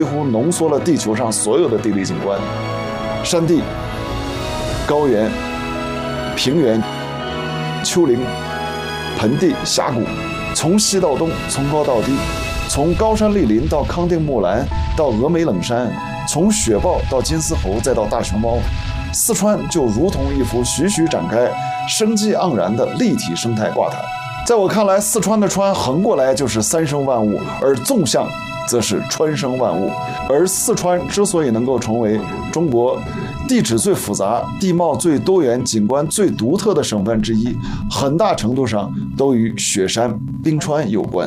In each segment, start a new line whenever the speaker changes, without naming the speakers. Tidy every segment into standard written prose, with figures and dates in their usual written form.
几乎浓缩了地球上所有的地理景观：山地、高原、平原、丘陵、盆地、峡谷，从西到东，从高到低，从高山莅林到康定木兰，到峨眉冷山，从雪豹到金丝猴，再到大熊猫，四川就如同一幅徐徐展开、生机盎然的立体生态挂毯。在我看来，四川的川横过来就是三生万物，而纵向则是川生万物。而四川之所以能够成为中国地质最复杂、地貌最多元、景观最独特的省份之一，很大程度上都与雪山、冰川有关。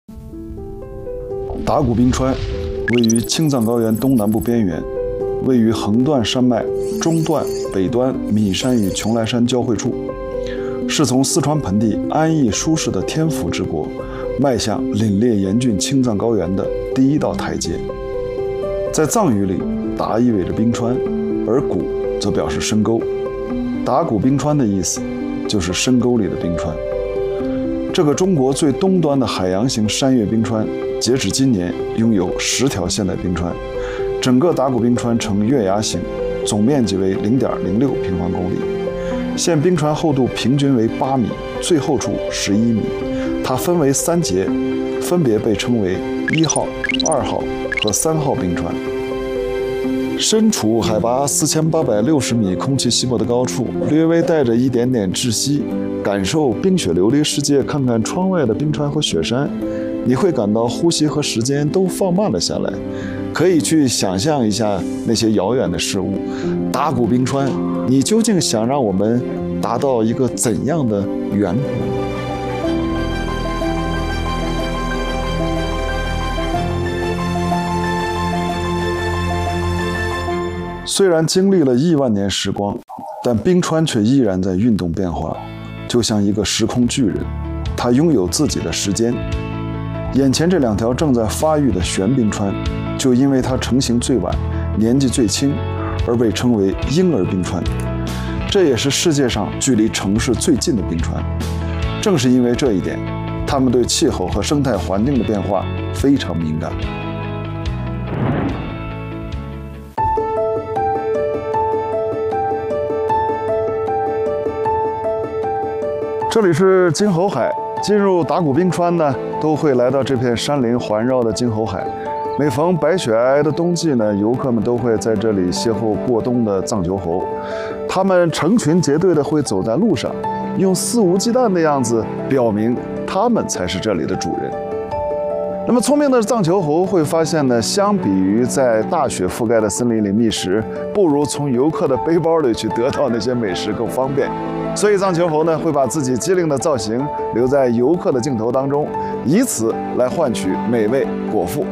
达古冰川位于青藏高原东南部边缘，位于横断山脉中段北端岷山与邛崃山交汇处，是从四川盆地安逸舒适的天府之国迈向凛冽严峻青藏高原的第一道台阶。在藏语里，达意味着冰川，而古则表示深沟。达古冰川的意思就是深沟里的冰川。这个中国最东端的海洋型山岳冰川，截止今年拥有10条现代冰川。整个达古冰川呈月牙形，总面积为0.06平方公里。现冰川厚度平均为8米，最厚处11米。它分为3节，分别被称为1号、2号和3号冰川。身处海拔4860米、空气稀薄的高处，略微带着一点点窒息，感受冰雪流离世界，看看窗外的冰川和雪山，你会感到呼吸和时间都放慢了下来。可以去想象一下那些遥远的事物。达古冰川，你究竟想让我们达到一个怎样的远古？虽然经历了亿万年时光，但冰川却依然在运动变化，就像一个时空巨人，它拥有自己的时间。眼前这2条正在发育的玄冰川，就因为它成型最晚、年纪最轻，而被称为婴儿冰川。这也是世界上距离城市最近的冰川。正是因为这一点，它们对气候和生态环境的变化非常敏感。这里是金猴海，进入达古冰川呢，都会来到这片山林环绕的金猴海。每逢白雪皑皑的冬季呢，游客们都会在这里邂逅过冬的藏球猴，它们成群结队的会走在路上，用肆无忌惮的样子表明它们才是这里的主人。那么聪明的藏球猴会发现呢，相比于在大雪覆盖的森林里觅食，不如从游客的背包里去得到那些美食更方便。所以藏球猴呢，会把自己机灵的造型留在游客的镜头当中，以此来换取美味果腹。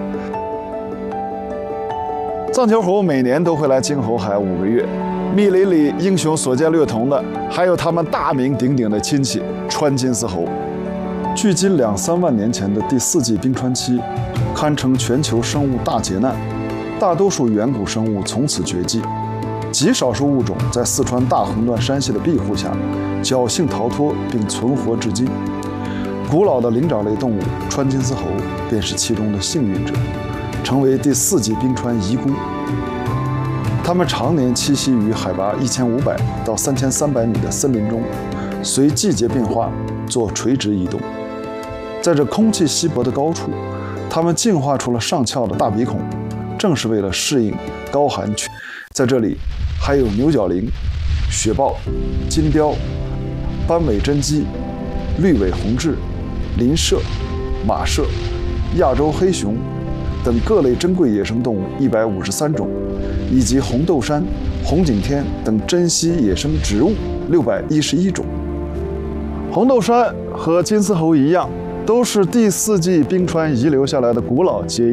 藏球猴每年都会来金猴海5个月，密林里英雄所见略同的，还有他们大名鼎鼎的亲戚川金丝猴。距今2-3万年前的第4纪冰川期，堪称全球生物大劫难，大多数远古生物从此绝迹，极少数物种在四川大横断山系的庇护下，侥幸逃脱并存活至今。古老的灵长类动物川金丝猴便是其中的幸运者，成为第4纪冰川遗孤。它们常年栖息于海拔1500到3300米的森林中，随季节变化做垂直移动。在这空气稀薄的高处，它们进化出了上翘的大鼻孔，正是为了适应高寒区。在这里还有牛角羚、雪豹、金雕、斑尾真鸡、绿尾红雉、林麝、马麝、亚洲黑熊等各类珍贵野生动物153种，以及红豆杉、红景天等珍稀野生植物611种。红豆杉和金丝猴一样，都是第4纪冰川遗留下来的古老结